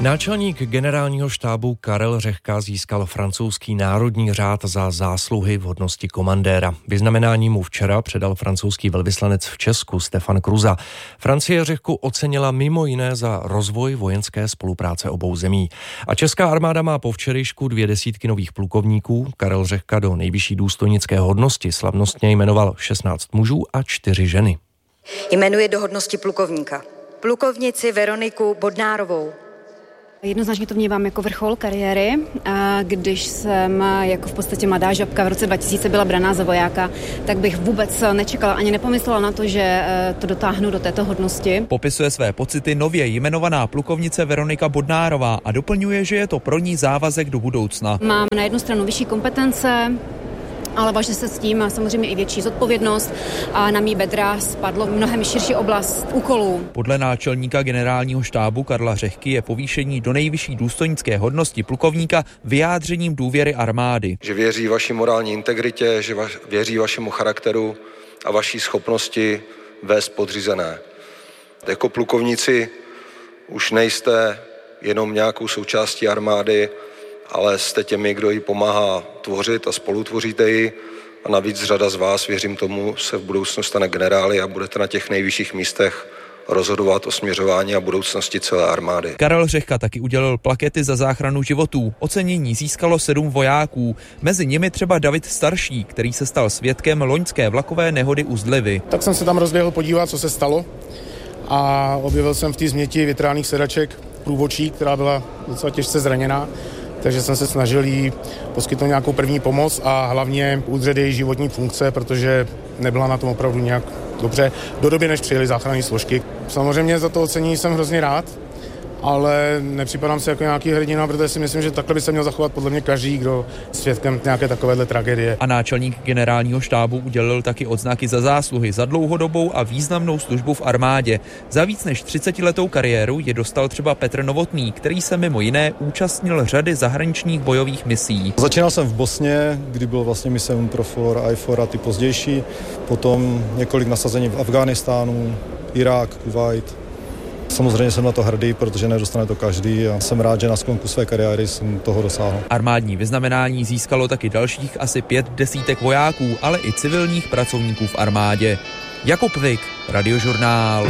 Náčelník generálního štábu Karel Řehka získal francouzský národní řád za zásluhy v hodnosti komandéra. Vyznamenání mu včera předal francouzský velvyslanec v Česku Stefan Kruza. Francie Řehku ocenila mimo jiné za rozvoj vojenské spolupráce obou zemí. A česká armáda má po včerejšku 200 nových plukovníků. Karel Řehka do nejvyšší důstojnické hodnosti slavnostně jmenoval 16 mužů a 4 ženy. Jmenuje do hodnosti plukovníka plukovnici Veroniku Bodnárovou. Jednoznačně to vnímám jako vrchol kariéry. A když jsem jako v podstatě mladá žabka v roce 2000 byla braná za vojáka, tak bych vůbec nečekala ani nepomyslela na to, že to dotáhnu do této hodnosti. Popisuje své pocity nově jmenovaná plukovnice Veronika Bodnárová a doplňuje, že je to pro ní závazek do budoucna. Mám na jednu stranu vyšší kompetence, ale váže se s tím samozřejmě i větší zodpovědnost a na mý bedra spadlo mnohem širší oblast úkolů. Podle náčelníka generálního štábu Karla Řehky je povýšení do nejvyšší důstojnické hodnosti plukovníka vyjádřením důvěry armády. Že věří vaší morální integritě, že věří vašemu charakteru a vaší schopnosti vést podřízené. Jako plukovníci už nejste jenom nějakou součástí armády, ale jste těmi, kdo ji pomáhá tvořit a spolutvoříte ji. A navíc řada z vás, věřím tomu, se v budoucnu stane generály a budete na těch nejvyšších místech rozhodovat o směřování a budoucnosti celé armády. Karel Řehka taky udělil plakety za záchranu životů. Ocenění získalo 7 vojáků. Mezi nimi třeba David Starší, který se stal svědkem loňské vlakové nehody u Zdlivy. Tak jsem se tam rozběhl podívat, co se stalo. A objevil jsem v té změti větránných sedaček průvodčí, která byla docela těžce zraněná. Takže jsem se snažil jí poskytnout nějakou první pomoc a hlavně udržet její životní funkce, protože nebyla na tom opravdu nějak dobře do doby, než přijeli záchranné složky. Samozřejmě za to ocenění jsem hrozně rád, ale nepřipadám si jako nějaký hrdina, protože si myslím, že takhle by se měl zachovat podle mě každý, kdo svědkem nějaké takovéhle tragédie. A náčelník generálního štábu udělil taky odznaky za zásluhy za dlouhodobou a významnou službu v armádě. Za víc než 30letou kariéru je dostal třeba Petr Novotný, který se mimo jiné účastnil řady zahraničních bojových misí. Začínal jsem v Bosně, kdy byl vlastně mise UNPROFOR, IFOR a ty pozdější, potom několik nasazení v Afghánistánu, Irák, Kuvajt. Samozřejmě jsem na to hrdý, protože nedostane to každý a jsem rád, že na sklonku své kariéry jsem toho dosáhl. Armádní vyznamenání získalo taky dalších asi 5 desítek vojáků, ale i civilních pracovníků v armádě. Jakub Vik, Radiožurnál.